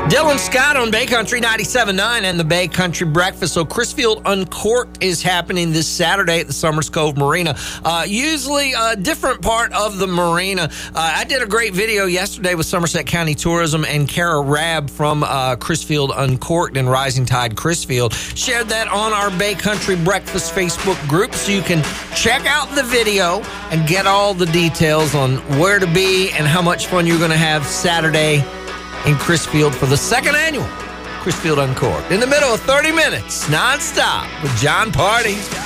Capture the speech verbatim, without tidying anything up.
Dylan Scott on Bay Country ninety-seven point nine and the Bay Country Breakfast. So Crisfield Uncorked is happening this Saturday at the Summers Cove Marina. Uh, usually a different part of the marina. Uh, I did a great video yesterday with Somerset County Tourism and Kara Rabb from uh, Crisfield Uncorked and Rising Tide Crisfield. Shared that on our Bay Country Breakfast Facebook group, so you can check out the video and get all the details on where to be and how much fun you're going to have Saturday in Crisfield for the second annual Crisfield Uncorked. In the middle of thirty minutes, nonstop with John Party.